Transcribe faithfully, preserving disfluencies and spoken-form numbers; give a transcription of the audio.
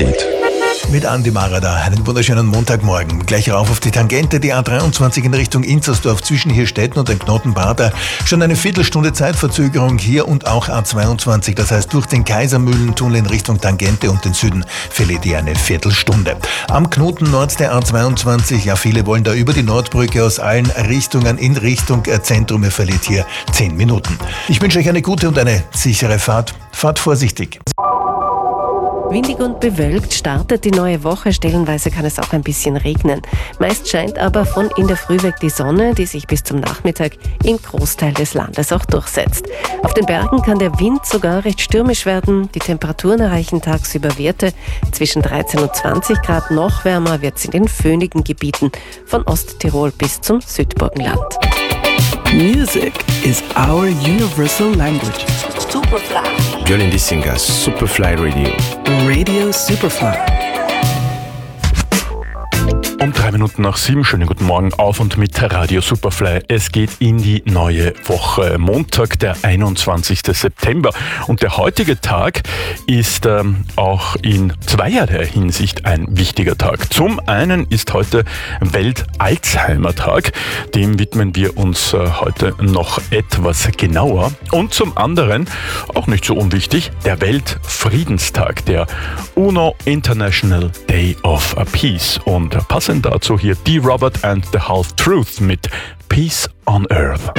steht. Mit Andi Marada, einen wunderschönen Montagmorgen. Gleich rauf auf die Tangente, die A dreiundzwanzig in Richtung Inzersdorf zwischen Hirstetten und dem Knoten Bader. Schon eine Viertelstunde Zeitverzögerung hier und auch A zweiundzwanzig, das heißt durch den Kaisermühlentunnel in Richtung Tangente und den Süden verliert ihr eine Viertelstunde. Am Knoten Nord der A zweiundzwanzig, ja viele wollen da über die Nordbrücke aus allen Richtungen in Richtung Zentrum, ihr verliert hier zehn Minuten. Ich wünsche euch eine gute und eine sichere Fahrt. Fahrt vorsichtig. Windig und bewölkt startet die neue Woche, stellenweise kann es auch ein bisschen regnen. Meist scheint aber von in der Früh weg die Sonne, die sich bis zum Nachmittag im Großteil des Landes auch durchsetzt. Auf den Bergen kann der Wind sogar recht stürmisch werden. Die Temperaturen erreichen tagsüber Werte zwischen dreizehn und zwanzig Grad. Noch wärmer wird es in den föhnigen Gebieten von Osttirol bis zum Südburgenland. Music is our universal language. Superfly. You're listening to Superfly Radio. Radio Superfly. Um drei Minuten nach sieben, schönen guten Morgen auf und mit Radio Superfly. Es geht in die neue Woche. Montag, der einundzwanzigsten September. Und der heutige Tag ist ähm, auch in zweierlei Hinsicht ein wichtiger Tag. Zum einen ist heute Welt-Alzheimer-Tag. Dem widmen wir uns äh, heute noch etwas genauer. Und zum anderen, auch nicht so unwichtig, der Weltfriedenstag, der UNO International Day of Peace. Und passend dazu hier die Robert and the Half Truth mit Peace on Earth.